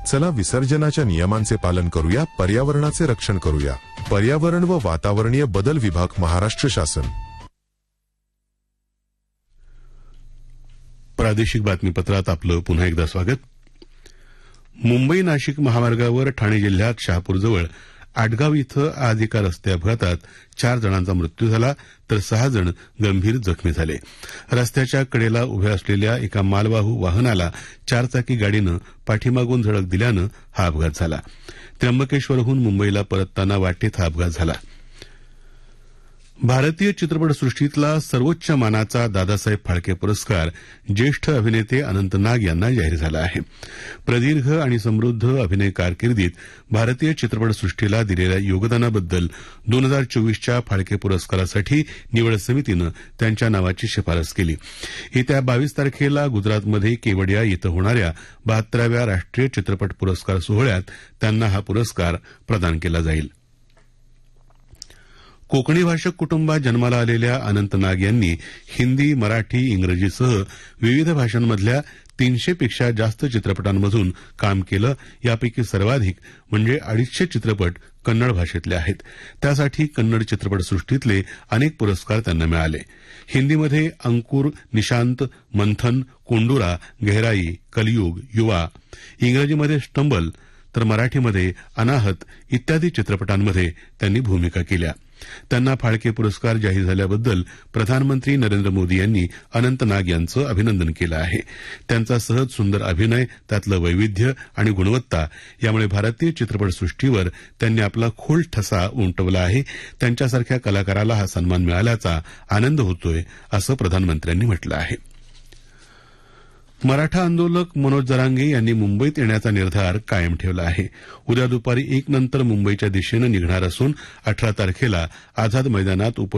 चला विसर्जनाच्या नियमांचे पालन करूया, पर्यावरणाचे रक्षण करूया. पर्यावरण व वातावरणीय बदल विभाग, महाराष्ट्र शासन. प्रादेशिक बातमीपत्रात आपलं पुन्हा एकदा स्वागत. मुंबई नाशिक महामार्गावर ठाणे जिल्ह्यात शहापूरजवळ आटगाव इथं आज एका रस्ते अपघातात 4 जणांचा मृत्यू झाला तर 6 जण गंभीर जखमी झाले. रस्त्याच्या कडेला उभ्या असलेल्या एका मालवाहू वाहनाला 4 चाकी गाडीनं पाठीमागून धडक दिल्यानं हा अपघात झाला. त्र्यंबकेश्वरहून मुंबईला परतताना वाटेत हा अपघात झाला. भारतीय चित्रपटसृष्टीतला सर्वोच्च मानाचा दादासाहेब फाळके पुरस्कार ज्येष्ठ अभिनेते अनंत नाग यांना जाहीर झाला आहे. प्रदीर्घ आणि समृद्ध अभिनय कारकिर्दीत भारतीय चित्रपटसृष्टीला दिलेल्या योगदानाबद्दल 2024च्या फाळके पुरस्कारासाठी निवड समितीनं त्यांच्या नावाची शिफारस केली. येत्या 22 तारखेला गुजरातमध्ये केवडिया इथं होणाऱ्या 72व्या राष्ट्रीय चित्रपट पुरस्कार सोहळ्यात त्यांना हा पुरस्कार प्रदान केला जाईल. कोकणी भाषक कुटुंबात जन्माला आलेल्या अनंत नाग यांनी हिंदी, मराठी, इंग्रजीसह विविध भाषांमधल्या 300 पेक्षा जास्त चित्रपटांमधून काम केलं. यापैकी सर्वाधिक म्हणजे 250 चित्रपट कन्नड भाषेतले आहेत. त्यासाठी कन्नड चित्रपटसृष्टीतले अनेक पुरस्कार त्यांना मिळाले. हिंदीमध्ये अंकुर, निशांत, मंथन, कोंडुरा, गहराई, कलयुग, युवा, इंग्रजीमध्ये स्टंबल तर मराठीमध्ये अनाहत इत्यादी चित्रपटांमध्ये त्यांनी भूमिका केल्या. त्यांना फाळके पुरस्कार जाहीर झाल्याबद्दल प्रधानमंत्री नरेंद्र मोदी यांनी अनंत नाग यांचं अभिनंदन केलं आहे. त्यांचा सहज सुंदर अभिनय, त्यातलं वैविध्य आणि गुणवत्ता यामुळे भारतीय चित्रपटसृष्टीवर त्यांनी आपला खोल ठसा उमटवला आहे. त्यांच्यासारख्या कलाकाराला हा सन्मान मिळाल्याचा आनंद होतोय असं प्रधानमंत्र्यांनी म्हटलं आहे. मराठा आंदोलक मनोज जरांगे यांनी मुंबईत येण्याचा निर्धार कायम ठेवला आहे. उद्या दुपारी 1 नंतर मुंबईच्या दिशेनं निघणार असून 18 तारखेला आझाद मैदानात